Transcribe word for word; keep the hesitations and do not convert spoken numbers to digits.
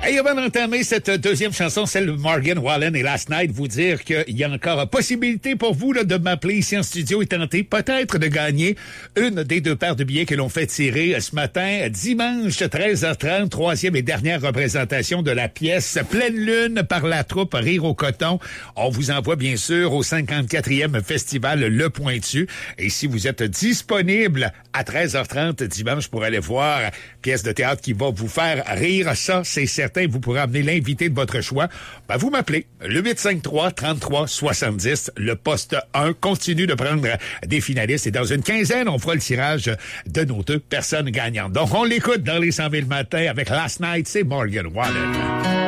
Hey, avant d'entamer cette deuxième chanson, celle de Morgan Wallen et Last Night, vous dire qu'il y a encore possibilité pour vous là, de m'appeler ici en studio et tenter peut-être de gagner une des deux paires de billets que l'on fait tirer ce matin, dimanche treize heures trente, troisième et dernière représentation de la pièce Pleine Lune par la troupe Rire au coton. On vous envoie bien sûr au cinquante-quatrième Festival Le Pointu. Et si vous êtes disponible à treize heures trente dimanche pour aller voir pièce de théâtre qui va vous faire rire, ça c'est certain. Vous pourrez amener l'invité de votre choix. Ben, vous m'appelez. Le huit cinq trois, trente-trois, soixante-dix. Le poste un continue de prendre des finalistes. Et dans une quinzaine, on fera le tirage de nos deux personnes gagnantes. Donc, on l'écoute dans les cent mille matins avec Last Night. C'est Morgan Wallen.